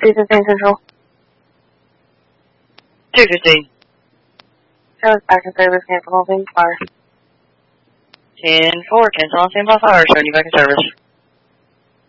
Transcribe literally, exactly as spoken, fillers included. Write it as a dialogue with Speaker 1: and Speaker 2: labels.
Speaker 1: two fifteen Central.
Speaker 2: two fifteen.
Speaker 1: Service back in service, cancel all things fire.
Speaker 2: ten four, cancel on standby fire, showing you back in service.